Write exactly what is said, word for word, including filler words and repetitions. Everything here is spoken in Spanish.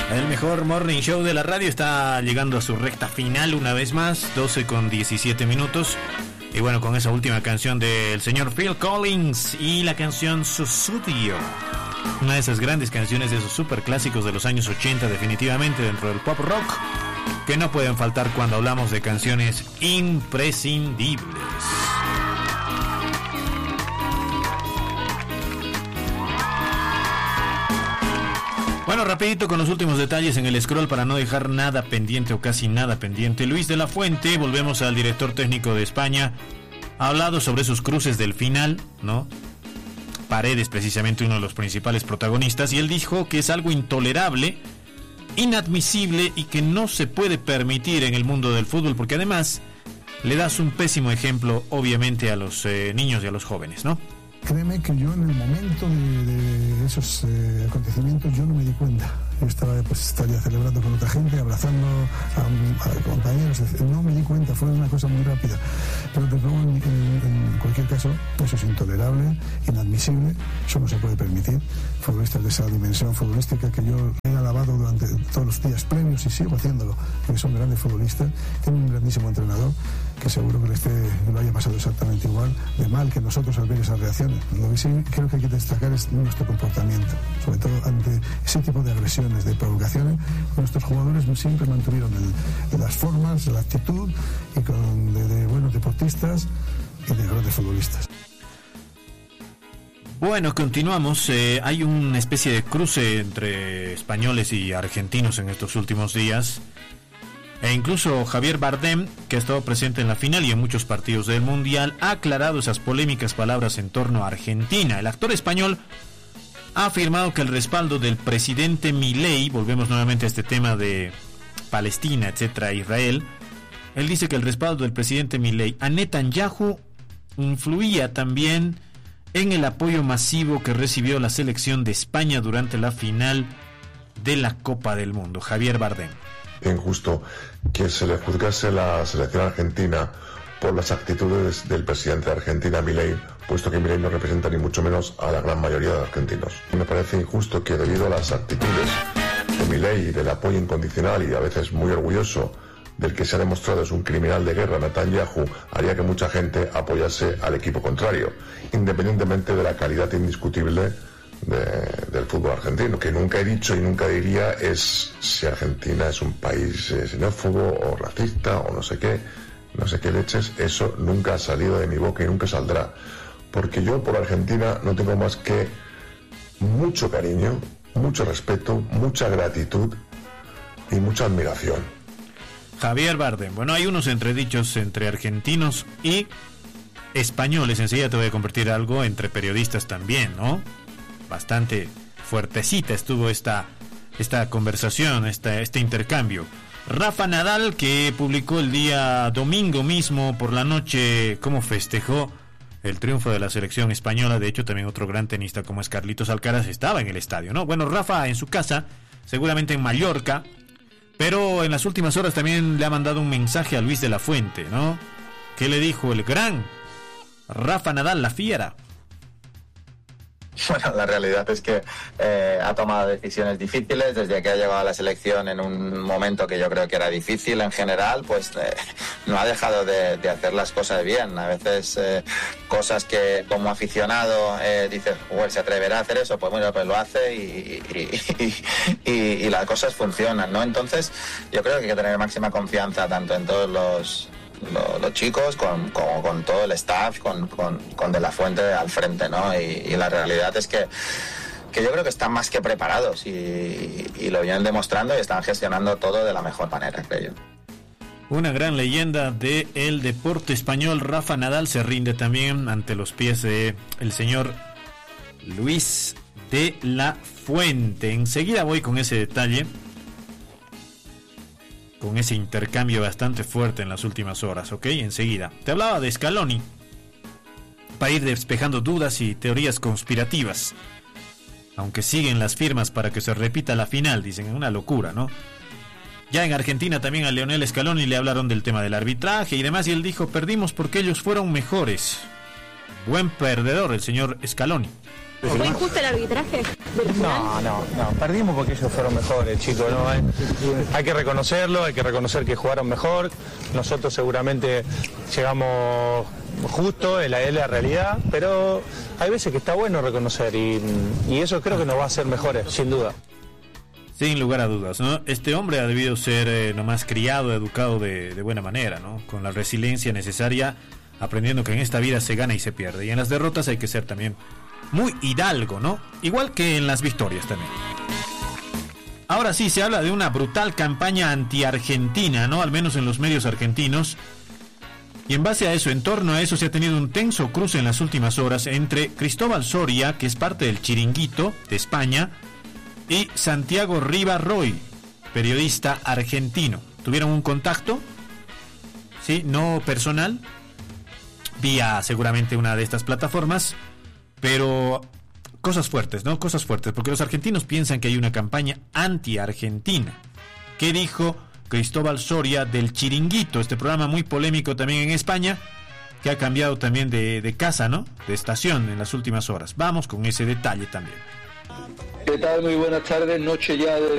El mejor morning show de la radio está llegando a su recta final una vez más, doce con diecisiete minutos. Y bueno, con esa última canción del señor Phil Collins y la canción Sussudio. Una de esas grandes canciones de esos super clásicos de los años ochenta, definitivamente dentro del pop rock, que no pueden faltar cuando hablamos de canciones imprescindibles. Bueno, rapidito con los últimos detalles en el scroll para no dejar nada pendiente o casi nada pendiente. Luis de la Fuente, volvemos al director técnico de España, ha hablado sobre sus cruces del final, ¿no? Paredes, precisamente uno de los principales protagonistas, y él dijo que es algo intolerable, inadmisible y que no se puede permitir en el mundo del fútbol, porque además le das un pésimo ejemplo, obviamente, a los eh, niños y a los jóvenes, ¿no? Créeme que yo en el momento de, de esos eh, acontecimientos yo no me di cuenta. Yo estaba, pues, estaría celebrando con otra gente, abrazando a, a compañeros. No me di cuenta, fue una cosa muy rápida. Pero de nuevo, en, en, en cualquier caso, eso es intolerable, inadmisible, eso no se puede permitir. Futbolistas de esa dimensión futbolística que yo he alabado durante todos los días previos y sigo haciéndolo, que son grandes futbolistas, tienen un grandísimo entrenador, que seguro que le esté, lo haya pasado exactamente igual de mal que nosotros al ver esas reacciones. Lo que sí creo que hay que destacar es nuestro comportamiento, sobre todo ante ese tipo de agresiones, de provocaciones. Nuestros jugadores siempre mantuvieron el, las formas, la actitud y con, de, de buenos deportistas y de grandes futbolistas. Bueno, continuamos. Eh, hay una especie de cruce entre españoles y argentinos en estos últimos días. E incluso Javier Bardem, que ha estado presente en la final y en muchos partidos del Mundial, ha aclarado esas polémicas palabras en torno a Argentina. El actor español ha afirmado que el respaldo del presidente Milei, volvemos nuevamente a este tema de Palestina, etcétera, Israel, él dice que el respaldo del presidente Milei a Netanyahu influía también en el apoyo masivo que recibió la selección de España durante la final de la Copa del Mundo. Javier Bardem. Injusto que se le juzgase la selección argentina por las actitudes del presidente de Argentina, Milei, puesto que Milei no representa ni mucho menos a la gran mayoría de argentinos. Me parece injusto que debido a las actitudes de Milei y del apoyo incondicional y a veces muy orgulloso del que se ha demostrado es un criminal de guerra, Netanyahu, haría que mucha gente apoyase al equipo contrario, independientemente de la calidad indiscutible De, del fútbol argentino. Que nunca he dicho y nunca diría es si Argentina es un país eh, xenófobo o racista o no sé qué, no sé qué leches. Eso nunca ha salido de mi boca y nunca saldrá, porque yo por Argentina no tengo más que mucho cariño, mucho respeto, mucha gratitud y mucha admiración. Javier Bardem. Bueno, hay unos entredichos entre argentinos y españoles. Enseguida te voy a compartir algo entre periodistas también, ¿no? Bastante fuertecita estuvo esta, esta conversación, esta, este intercambio. Rafa Nadal, que publicó el día domingo mismo por la noche cómo festejó el triunfo de la selección española. De hecho, también otro gran tenista como es Carlitos Alcaraz estaba en el estadio, ¿no? Bueno, Rafa en su casa, seguramente en Mallorca, pero en las últimas horas también le ha mandado un mensaje a Luis de la Fuente, ¿no? ¿Qué le dijo el gran Rafa Nadal, la fiera? Bueno, la realidad es que eh, ha tomado decisiones difíciles desde que ha llegado a la selección en un momento que yo creo que era difícil en general, pues eh, no ha dejado de, de hacer las cosas bien. A veces eh, cosas que como aficionado eh, dices, bueno, ¿se atreverá a hacer eso? Pues bueno, pues lo hace y, y, y, y, y las cosas funcionan, ¿no? Entonces yo creo que hay que tener máxima confianza tanto en todos los... Los, los chicos, con, con, con todo el staff, con, con, con De la Fuente al frente, ¿no? Y, y la realidad es que, que yo creo que están más que preparados y, y lo vienen demostrando y están gestionando todo de la mejor manera, creo yo. Una gran leyenda del deporte español, Rafa Nadal, se rinde también ante los pies de el señor Luis de la Fuente. Enseguida voy con ese detalle, con ese intercambio bastante fuerte en las últimas horas, ¿ok? Enseguida. Te hablaba de Scaloni, para ir despejando dudas y teorías conspirativas. Aunque siguen las firmas para que se repita la final, dicen, una locura, ¿no? Ya en Argentina también a Lionel Scaloni le hablaron del tema del arbitraje y demás, y él dijo, perdimos porque ellos fueron mejores. Buen perdedor el señor Scaloni. ¿Fue injusto el arbitraje de la final? No, no, no, perdimos porque ellos fueron mejores, chicos, ¿no? Hay, hay que reconocerlo, hay que reconocer que jugaron mejor, nosotros seguramente llegamos justo, es la, es la realidad, pero hay veces que está bueno reconocer y, y eso creo que nos va a hacer mejores, sin duda. Sin lugar a dudas, ¿no? Este hombre ha debido ser eh, nomás criado, educado de, de buena manera, ¿no? Con la resiliencia necesaria, aprendiendo que en esta vida se gana y se pierde. Y en las derrotas hay que ser también muy hidalgo, ¿no? Igual que en las victorias también. Ahora sí, se habla de una brutal campaña anti-argentina, ¿no? Al menos en los medios argentinos. Y en base a eso, en torno a eso, se ha tenido un tenso cruce en las últimas horas entre Cristóbal Soria, que es parte del Chiringuito de España, y Santiago Riva Roy, periodista argentino. ¿Tuvieron un contacto? Sí, no personal, vía seguramente una de estas plataformas, pero cosas fuertes, ¿no? Cosas fuertes, porque los argentinos piensan que hay una campaña anti-argentina. ¿Qué dijo Cristóbal Soria del Chiringuito, este programa muy polémico también en España, que ha cambiado también de, de casa, ¿no? De estación en las últimas horas? Vamos con ese detalle también. ¿Qué tal? Muy buenas tardes, noche ya de